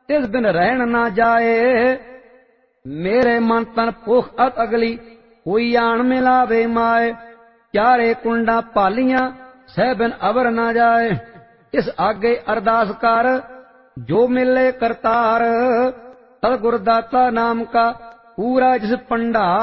तिस बिन रहन ना जाए। मेरे मन तन भुख अत अगली कोई आन मिलावे माए। चारे कुंडा पालियां सह बिन अवर ना जाए। इस आगे अरदास कर जो मिले करतार। तद गुरदाता नाम का पूरा जिस पंडार।